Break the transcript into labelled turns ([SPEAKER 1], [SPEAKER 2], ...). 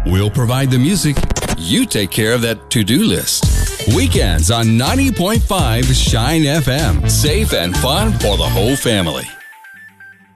[SPEAKER 1] We'll provide the music. You take care of that to-do list. Weekends on 90.5 Shine FM. Safe and fun for the whole family.